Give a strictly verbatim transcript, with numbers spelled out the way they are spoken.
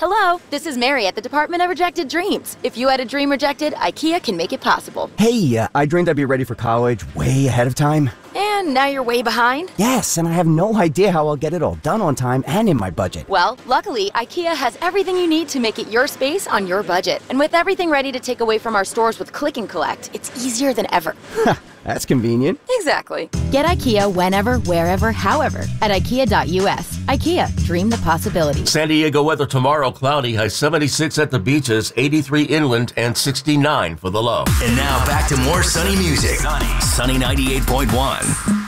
Hello, this is Mary at the Department of Rejected Dreams. If you had a dream rejected, IKEA can make it possible. Hey, uh, I dreamed I'd be ready for college way ahead of time. And now you're way behind? Yes, and I have no idea how I'll get it all done on time and in my budget. Well, luckily, IKEA has everything you need to make it your space on your budget. And with everything ready to take away from our stores with Click and Collect, it's easier than ever. That's convenient. Exactly. Get IKEA whenever, wherever, however at IKEA dot U S. IKEA, dream the possibility. San Diego weather tomorrow, cloudy, high seventy-six at the beaches, eighty-three inland, and sixty-nine for the low. And now back to more sunny music. Sunny, Sunny ninety-eight point one.